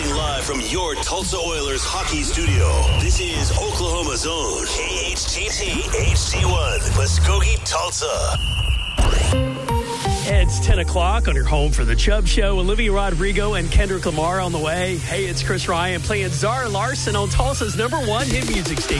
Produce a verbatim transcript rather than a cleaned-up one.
Broadcasting live from your Tulsa Oilers hockey studio. This is Oklahoma's own K H T T H C one, Muskogee, Tulsa. It's ten o'clock on your home for the Chubb Show. Olivia Rodrigo and Kendrick Lamar on the way. Hey, it's Chris Ryan playing Zara Larson on Tulsa's number one hit music station.